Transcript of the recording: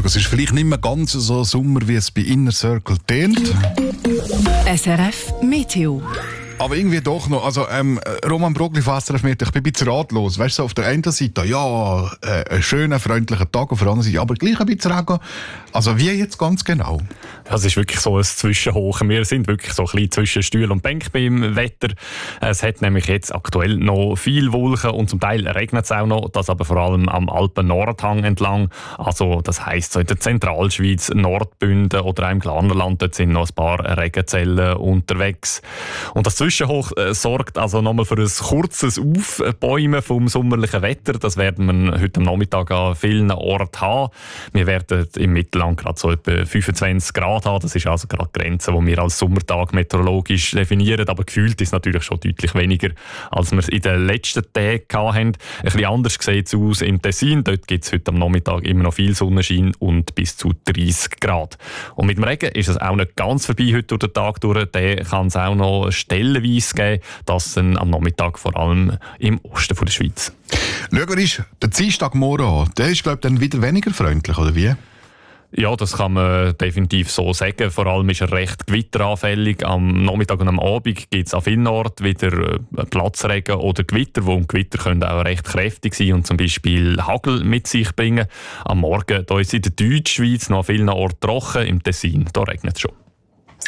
Es ist vielleicht nicht mehr ganz so Sommer, wie es bei Inner Circle tönt. SRF Meteo. Aber irgendwie doch noch. Also, Roman Brogli von SRF Meteo, ich bin ein bisschen ratlos. Weißt du, auf der einen Seite, ja, ein schöner, freundlicher Tag, auf der anderen Seite, aber gleich ein bisschen Regen. Also, wie jetzt ganz genau? Ja, es ist wirklich so ein Zwischenhoch. Wir sind wirklich so ein bisschen zwischen Stuhl und Bank beim Wetter. Es hat nämlich jetzt aktuell noch viel Wolken und zum Teil regnet es auch noch. Das aber vor allem am Alpen-Nordhang entlang. Also, das heisst so in der Zentralschweiz, Nordbünden oder auch im Glarnerland, dort sind noch ein paar Regenzellen unterwegs. Und das Zwischenhoch sorgt also nochmal für ein kurzes Aufbäumen vom sommerlichen Wetter. Das werden wir heute am Nachmittag an vielen Orten haben. Wir werden im Mittelland gerade so etwa 25 Grad haben. Das ist also gerade die Grenze, die wir als Sommertag meteorologisch definieren. Aber gefühlt ist es natürlich schon deutlich weniger, als wir es in den letzten Tagen hatten. Ein bisschen anders sieht es aus im Tessin. Dort gibt es heute am Nachmittag immer noch viel Sonnenschein und bis zu 30 Grad. Und mit dem Regen ist es auch nicht ganz vorbei heute durch den Tag durch. Den kann es auch noch stellenweise geben. Das dann am Nachmittag vor allem im Osten der Schweiz. Schau mal, der Dienstagmorgen an. Der ist, glaube ich, dann wieder weniger freundlich, oder wie? Ja, das kann man definitiv so sagen. Vor allem ist er recht gewitteranfällig. Am Nachmittag und am Abend gibt es an vielen Orten wieder Platzregen oder Gewitter. Und Gewitter können auch recht kräftig sein und zum Beispiel Hagel mit sich bringen. Am Morgen da ist es in der Deutschschweiz noch an vielen Orten trocken. Im Tessin da regnet es schon.